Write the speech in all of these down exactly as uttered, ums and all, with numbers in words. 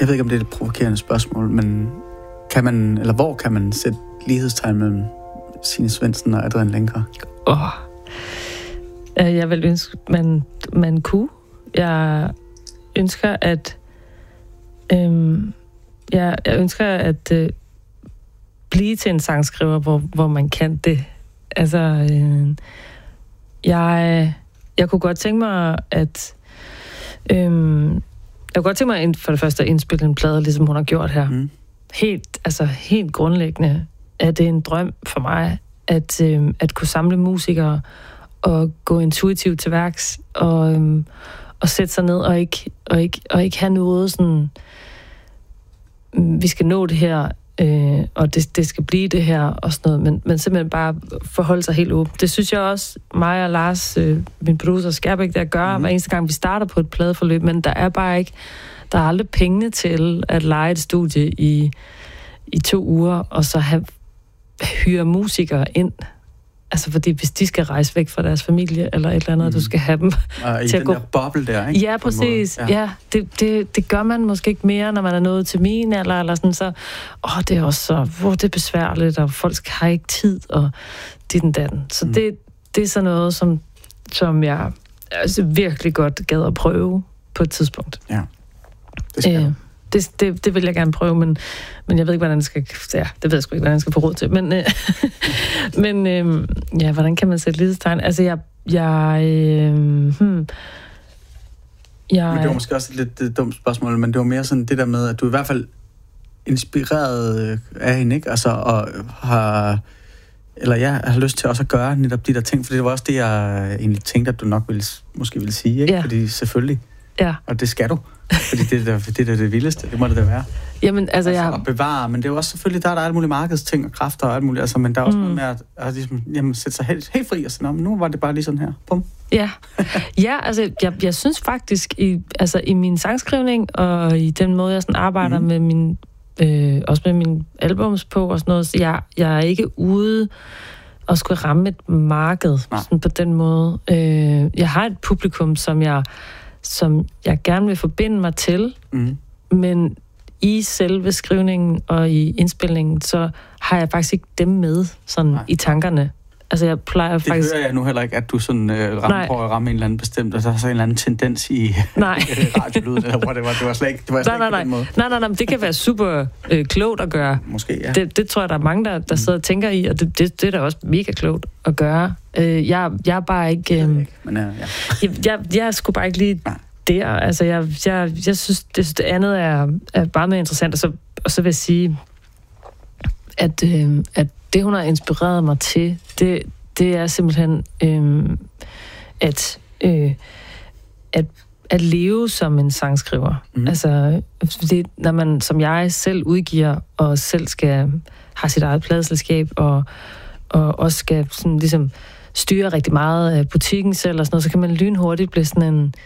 Jeg ved ikke, om det er et provokerende spørgsmål, men kan man, eller hvor kan man sætte lighedstegn mellem Signe Svendsen og Adrian Lenker? Åh. Oh. Jeg vil ønske, man, man kunne. Jeg ønsker, at øhm, jeg, jeg ønsker at øh, blive til en sangskriver, hvor, hvor man kan det. Altså, øh, jeg, jeg kunne godt tænke mig, at øh, jeg kunne godt tænke mig at for det første at indspille en plade, ligesom hun har gjort her. Mm. Helt, altså helt grundlæggende er det en drøm for mig, at, øh, at kunne samle musikere og gå intuitivt til værks og, øh, og sætte sig ned og ikke, og ikke, og ikke have noget sådan, vi skal nå det her, øh, og det, det skal blive det her og sådan noget, men, men simpelthen bare forholde sig helt åbent. Det synes jeg også, mig og Lars, øh, min producer Skærbæk, der gør, mm. hver eneste gang vi starter på et pladeforløb, men der er bare ikke, der er aldrig pengene til at lege et studie i, i to uger, og så have, hyre musikere ind. Altså, fordi hvis de skal rejse væk fra deres familie, eller et eller andet, mm. du skal have dem og til i at gå... den der boble der, ikke? Ja, præcis. Ja, ja det, det, det gør man måske ikke mere, når man er nået til min alder, eller sådan, så... Åh, det er også så... Hvor det er besværligt, og folk har ikke tid, og dit den datten. Så mm. det, det er sådan noget, som, som jeg altså, virkelig godt gad at prøve på et tidspunkt. Ja, det skal øh, Det, det, det vil jeg gerne prøve, men, men jeg ved ikke, hvordan jeg skal... Ja, det ved jeg sgu ikke, hvordan jeg skal få råd til. Men, øh, men øh, ja, hvordan kan man sætte lighedstegn? Altså, jeg... jeg øh, hmm, jeg men det var måske også et lidt et dumt spørgsmål, men det var mere sådan det der med, at du i hvert fald inspireret af hende, ikke? Altså, og har... Eller jeg har lyst til også at gøre netop de der ting, for det var også det, jeg egentlig tænkte, at du nok ville, måske ville sige, ikke? Ja. Fordi selvfølgelig. Ja. Og det skal du. Fordi det er det, det, er det vildeste. Det må det da være. Jamen, altså, altså jeg... at bevare, men det er jo også selvfølgelig, der er der alle mulige markedsting og kræfter og alt muligt, altså, men der er også mm. noget med at, at ligesom, jamen, sætte sig helt, helt fri og sige, nu var det bare lige sådan her. Bum. Ja, ja altså, jeg, jeg synes faktisk, i, altså, i min sangskrivning og i den måde, jeg sådan arbejder mm. med min, øh, også med mine albums på og sådan noget, så jeg, jeg er ikke ude og skulle ramme et marked sådan på den måde. Øh, jeg har et publikum, som jeg som jeg gerne vil forbinde mig til, mm. men i selve skrivningen og i indspilningen, så har jeg faktisk ikke dem med sådan Nej. i tankerne. Altså, jeg plejer det faktisk... Det hører jeg nu heller ikke, at du sådan øh, rammer på at ramme en eller anden bestemt, altså der er så en eller anden tendens i radiolyden, eller hvor det var. Det var slet ikke, det var slet nej, ikke nej, på den måde. Nej, nej, nej, det kan være super øh, klogt at gøre. Måske, ja. Det, det tror jeg, der er mange, der, der sidder og tænker i, og det, det, det er da også mega klogt at gøre. Øh, jeg, jeg er bare ikke... Øh, ikke men, ja, ja. jeg, jeg, jeg er sgu bare ikke lige... der. Altså, jeg, jeg, jeg synes, det, det andet er, er bare mere interessant. Og så, og så vil jeg sige, at, øh, at det, hun har inspireret mig til, det, det er simpelthen øh, at, øh, at, at leve som en sangskriver. Mm. Altså, det, når man, som jeg selv udgiver, og selv skal have sit eget pladeselskab, og, og også skal sådan, ligesom, styre rigtig meget af butikken selv, og sådan noget, så kan man lynhurtigt blive sådan en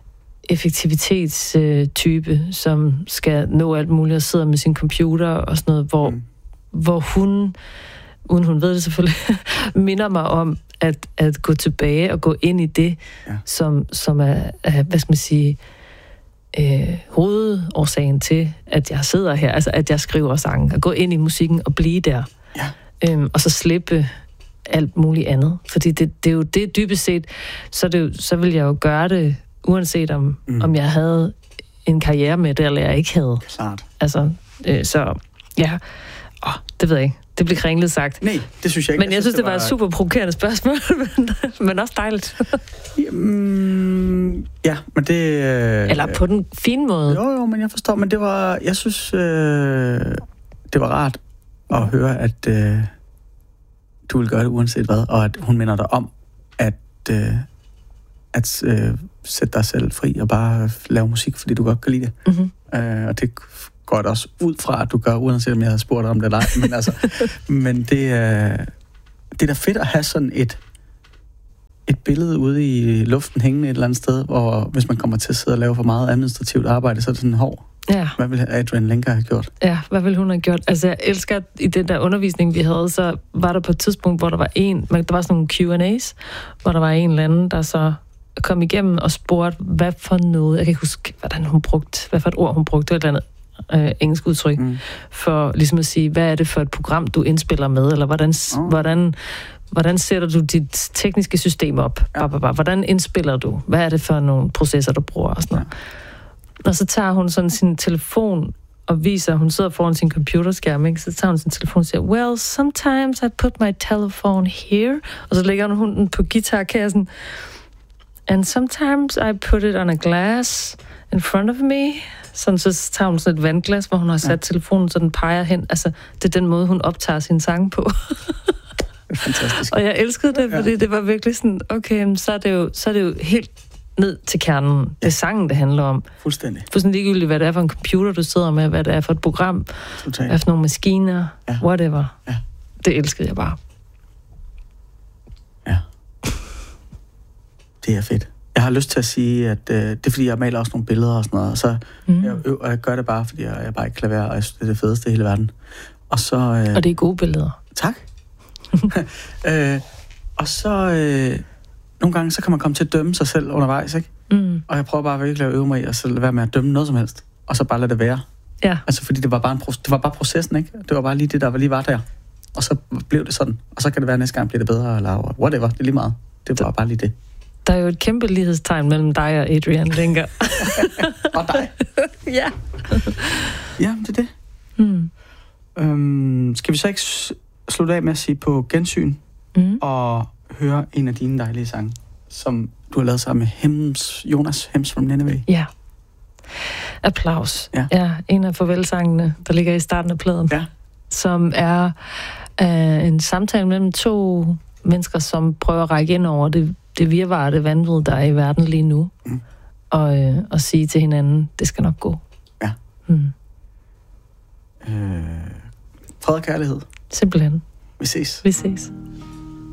effektivitetstype, øh, som skal nå alt muligt og sidder med sin computer og sådan noget, hvor, mm. hvor hun, uden hun ved det selvfølgelig, minder mig om at, at gå tilbage og gå ind i det, ja. som, som er, er, hvad skal man sige, øh, hovedårsagen til, at jeg sidder her, altså at jeg skriver sange, at gå ind i musikken og blive der, ja. øhm, og så slippe alt muligt andet. Fordi det, det er jo det dybest set, så, det jo, så vil jeg jo gøre det uanset om, mm. om jeg havde en karriere med det, eller jeg ikke havde. Klart. Altså, øh, så, ja. Åh, det ved jeg ikke. Det blev kringlet sagt. Nej, det synes jeg ikke. Men jeg, jeg synes, det var, det var et super provokerende spørgsmål, men, men også dejligt. Jamen, ja, men det... Øh, eller på den fine måde. Jo, jo, men jeg forstår, men det var... Jeg synes, øh, det var rart at høre, at øh, du vil gøre det uanset hvad, og at hun minder dig om, at... Øh, at øh, sætte dig selv fri og bare lave musik, fordi du godt kan lide det. Mm-hmm. Øh, og det går det også ud fra, at du gør, uanset om jeg havde spurgt om det eller ej. Men, altså, men det, øh, det er da fedt at have sådan et, et billede ude i luften hængende et eller andet sted, hvor hvis man kommer til at sidde og lave for meget administrativt arbejde, så er det sådan, hov, ja. Hvad ville Adrian Lenker have gjort? Ja, hvad ville hun have gjort? Altså, jeg elsker, i den der undervisning, vi havde, så var der på et tidspunkt, hvor der var en, der var sådan nogle Q and A's, hvor der var en eller anden, der så kom igennem og spurgte, hvad for noget, jeg kan ikke huske, hvordan hun brugte, hvad for et ord hun brugte, eller andet øh, engelsk udtryk, mm. for ligesom at sige, hvad er det for et program, du indspiller med, eller hvordan, oh. hvordan, hvordan sætter du dit tekniske system op? Ja. Hvordan indspiller du? Hvad er det for nogle processer, du bruger? Og, sådan noget. Ja. Og så tager hun sådan sin telefon og viser, hun sidder foran sin computerskærm, ikke? Så tager hun sin telefon og siger, well, sometimes I put my telephone here, og så lægger hun den på guitarkassen, and sometimes I put it on a glass in front of me. Sådan, så tager hun sådan et vandglas, hvor hun har sat ja. telefonen, så den peger hen. Altså, det er den måde, hun optager sin sang på. Fantastisk. Og jeg elskede det, fordi ja. det var virkelig sådan, okay, så er det jo, så er det jo helt ned til kernen. Ja. Det er sangen, det handler om. Fuldstændig. Fuldstændig ligegyldigt, hvad det er for en computer, du sidder med, hvad det er for et program, Total. hvad for nogle maskiner, ja. whatever. Ja. Det elskede jeg bare. Ja. Det er fedt. Jeg har lyst til at sige, at øh, det er fordi, jeg maler også nogle billeder og sådan noget, og så mm. jeg, og jeg gør det bare, fordi jeg, jeg er bare ikke klaver, og jeg synes, det er det fedeste i hele verden. Og så... Øh, og det er gode billeder. Tak. øh, og så... Øh, nogle gange, så kan man komme til at dømme sig selv undervejs, ikke? Mm. Og jeg prøver bare virkelig at øve mig i at lade være med at dømme noget som helst, og så bare lade det være. Ja. Altså, fordi det var bare, en pro- det var bare processen, ikke? Det var bare lige det, der lige var der. Og så blev det sådan. Og så kan det være, at næste gang bliver det bedre, eller whatever. Det er lige meget. Det var bare lige det. Der er jo et kæmpe lighedstegn mellem dig og Adrian Lenker. Og dig. Ja. Ja, det er det. Mm. Øhm, skal vi så ikke slutte af med at sige på gensyn, mm. og høre en af dine dejlige sange, som du har lavet sammen med Hems, Jonas Hems from Nineveh? Ja. Applaus. Ja. ja. En af farvelsangene, der ligger i starten af pladen. Ja. Som er øh, en samtale mellem to mennesker, som prøver at række ind over det, det virvare, det vanvid, der er i verden lige nu. Mm. Og, øh, og sige til hinanden, det skal nok gå. Ja. Mm. Øh, fred og kærlighed. Simpelthen. Vi ses. Vi ses.